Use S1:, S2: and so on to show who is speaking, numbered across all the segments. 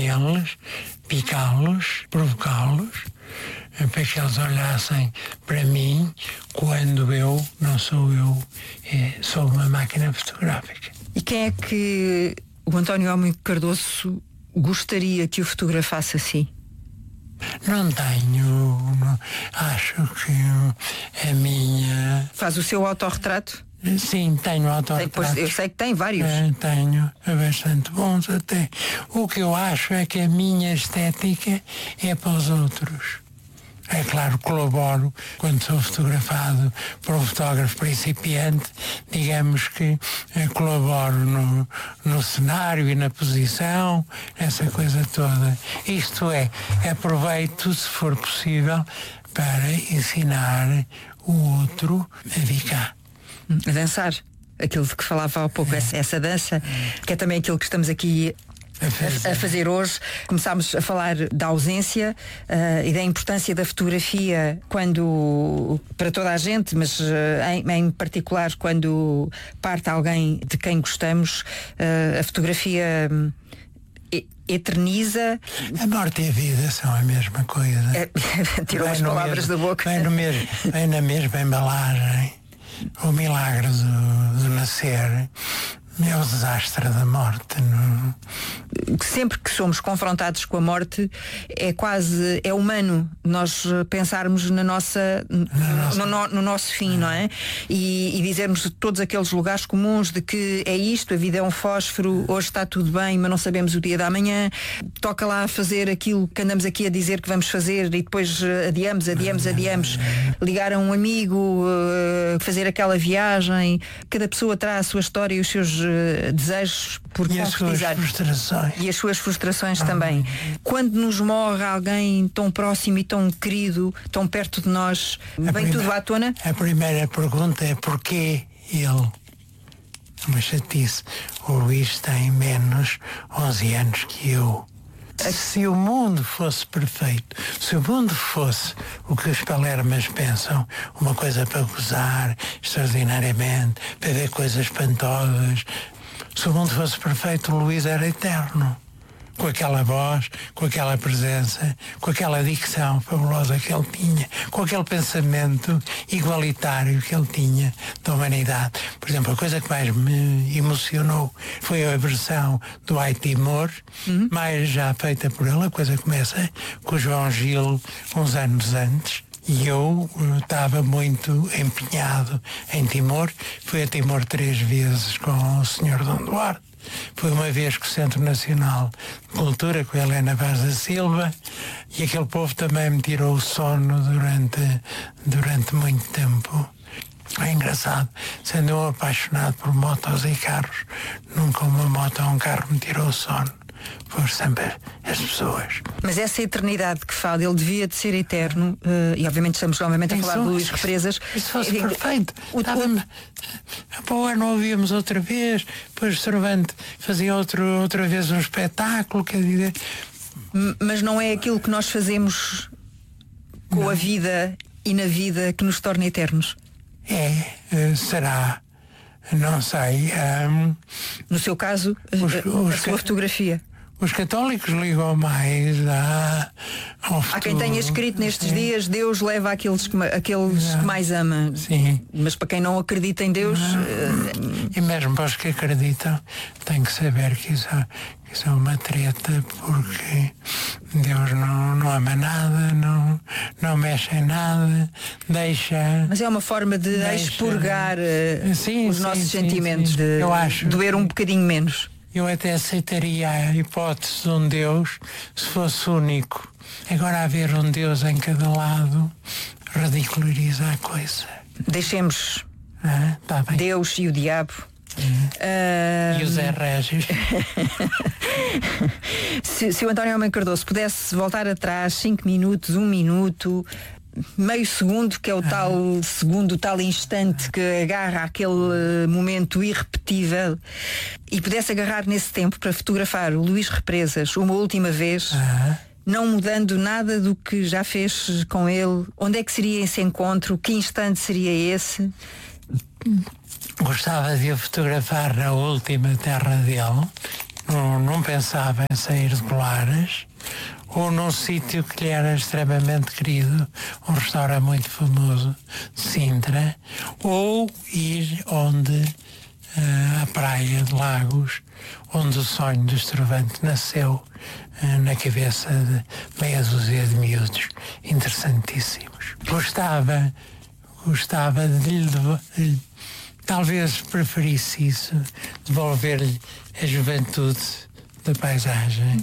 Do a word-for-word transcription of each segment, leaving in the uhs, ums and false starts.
S1: eles, picá-los, provocá-los, para que eles olhassem para mim quando eu não sou eu, é, sou uma máquina fotográfica.
S2: E quem é que o António Homem Cardoso gostaria que o fotografasse assim?
S1: Não tenho, não, acho que a minha...
S2: Faz o seu autorretrato?
S1: Sim, tenho autorretratos.
S2: Eu sei que tem vários.
S1: É, tenho, é bastante bons até. O que eu acho é que a minha estética é para os outros. É claro, colaboro quando sou fotografado por um fotógrafo principiante, digamos que eh, colaboro no, no cenário e na posição, essa coisa toda. Isto é, aproveito, se for possível, para ensinar o outro a vir cá.
S2: A dançar, aquilo de que falava há pouco, é. essa, essa dança, que é também aquilo que estamos aqui a fazer, a fazer hoje. Começámos a falar da ausência uh, e da importância da fotografia quando, para toda a gente, mas uh, em, em particular quando parte alguém de quem gostamos, uh, a fotografia um, eterniza.
S1: A morte e a vida são a mesma coisa.
S2: É, tirou as palavras
S1: mesmo,
S2: da boca.
S1: Vem, no mesmo, vem na mesma embalagem. O milagre do, do nascer é o desastre da morte. Não?
S2: Sempre que somos confrontados com a morte, é quase, é humano nós pensarmos na nossa, na nossa... No, no, no nosso fim, é. não é? E, e dizermos todos aqueles lugares comuns de que é isto, a vida é um fósforo, hoje está tudo bem, mas não sabemos o dia da manhã, toca lá fazer aquilo que andamos aqui a dizer que vamos fazer e depois adiamos, adiamos, adiamos, ligar a um amigo, fazer aquela viagem. Cada pessoa traz a sua história e os seus desejos por
S1: e concretizar. As suas frustrações.
S2: E as suas frustrações ah. também. Quando nos morre alguém tão próximo e tão querido, tão perto de nós, a vem primeira, tudo à tona?
S1: A primeira pergunta é porquê ele? Uma chatice. O Luís tem menos onze anos que eu. Se o mundo fosse perfeito, se o mundo fosse o que os palermas pensam, uma coisa para gozar extraordinariamente, para ver coisas espantosas, se o mundo fosse perfeito, o Luís era eterno. Com aquela voz, com aquela presença, com aquela dicção fabulosa que ele tinha, com aquele pensamento igualitário que ele tinha da humanidade. Por exemplo, a coisa que mais me emocionou foi a versão do Ai Timor, uhum. mais já feita por ele. A coisa começa com o João Gil uns anos antes. E eu estava muito empenhado em Timor. Fui a Timor três vezes com o senhor Dom Duarte. Foi uma vez com o Centro Nacional de Cultura, com a Helena Vaz da Silva, e aquele povo também me tirou o sono durante, durante muito tempo. É engraçado, sendo eu apaixonado por motos e carros, nunca uma moto ou um carro me tirou o sono. Foram sempre as pessoas.
S2: Mas essa eternidade que fala, ele devia de ser eterno, uh, e obviamente estamos novamente a falar de Luís Represas.
S1: Se fosse uh, perfeito, o, estava, para o ano ouvíamos outra vez, depois o Cervantes fazia outro, outra vez um espetáculo, quer dizer.
S2: Mas não é aquilo que nós fazemos com não. a vida e na vida que nos torna eternos?
S1: É, será. Não sei. Um,
S2: no seu caso, os, a, os, a sua fotografia.
S1: Os católicos ligam mais a, ao futuro.
S2: Há quem tenha escrito nestes Sim. dias, Deus leva aqueles que, aqueles que mais ama.
S1: Sim.
S2: Mas para quem não acredita em Deus...
S1: Uh... E mesmo para os que acreditam, tem que saber que isso, que isso é uma treta, porque Deus não, não ama nada, não, não mexe em nada, deixa...
S2: Mas é uma forma de deixa... expurgar uh, sim, os sim, nossos sim, sentimentos, sim, sim. de Eu acho doer um bocadinho menos.
S1: Eu até aceitaria a hipótese de um Deus se fosse único. Agora haver um Deus em cada lado ridiculariza a coisa.
S2: Deixemos
S1: ah, tá bem.
S2: Deus e o diabo. Uh...
S1: E o Zé Régis.
S2: se, se o António Homem Cardoso pudesse voltar atrás cinco minutos, um minuto, meio segundo, que é o tal ah. segundo, o tal instante que agarra aquele momento irrepetível, e pudesse agarrar nesse tempo para fotografar o Luís Represas uma última vez, ah. não mudando nada do que já fez com ele, onde é que seria esse encontro? Que instante seria esse?
S1: Gostava de o fotografar na última terra dele, não, não pensava em sair de Colares, ou num sítio que lhe era extremamente querido, um restaurante muito famoso de Sintra, ou ir onde uh, a praia de Lagos, onde o sonho do Estrovante nasceu, uh, na cabeça de meia dúzia de miúdos interessantíssimos. Gostava, gostava de lhe, de, talvez preferisse isso, devolver-lhe a juventude da paisagem,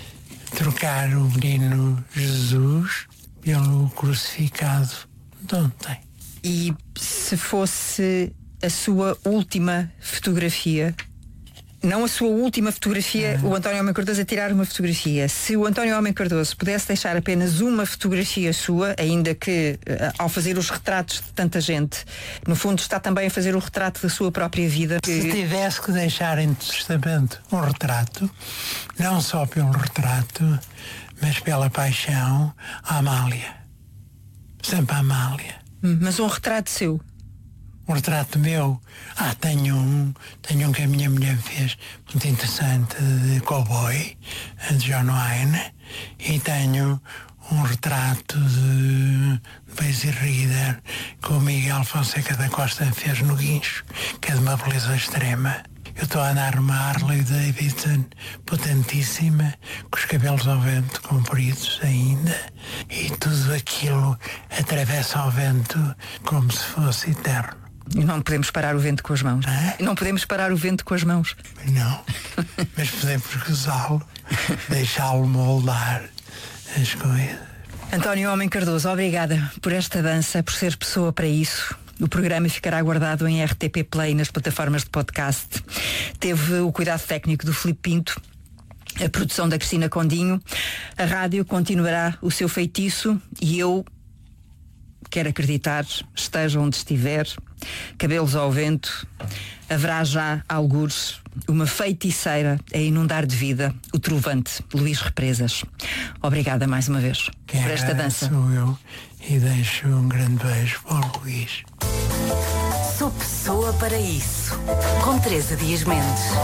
S1: trocar o menino Jesus pelo crucificado de ontem.
S2: E se fosse a sua última fotografia, não a sua última fotografia, uhum. o António Homem Cardoso a tirar uma fotografia, se o António Homem Cardoso pudesse deixar apenas uma fotografia sua, ainda que ao fazer os retratos de tanta gente, no fundo está também a fazer o retrato da sua própria vida.
S1: Se que... tivesse que deixar em testamento um retrato, não só pelo retrato, mas pela paixão, a Amália. Sempre a Amália.
S2: Hum, mas um retrato seu?
S1: Um retrato meu, ah, tenho um, tenho um que a minha mulher fez, muito interessante, de cowboy, de John Wayne, e tenho um retrato de, de Basie Reader, que o Miguel Fonseca da Costa fez no Guincho, que é de uma beleza extrema. Eu estou a andar numa Harley Davidson potentíssima, com os cabelos ao vento compridos ainda, e tudo aquilo atravessa ao vento como se fosse eterno.
S2: E não podemos parar o vento com as mãos.
S1: Ah?
S2: Não podemos parar o vento com as mãos.
S1: Não, mas podemos gozá-lo, deixá-lo moldar as coisas.
S2: António Homem Cardoso, obrigada por esta dança, por ser pessoa para isso. O programa ficará guardado em R T P Play nas plataformas de podcast. Teve o cuidado técnico do Filipe Pinto, a produção da Cristina Condinho. A rádio continuará o seu feitiço e eu quero acreditar, esteja onde estiver, cabelos ao vento, haverá já algures uma feiticeira a inundar de vida o trovante Luís Represas. Obrigada mais uma vez
S1: Quem
S2: por esta dança.
S1: Sou eu e deixo um grande beijo para o Luís.
S3: Sou pessoa para isso. Com Teresa Dias Mendes.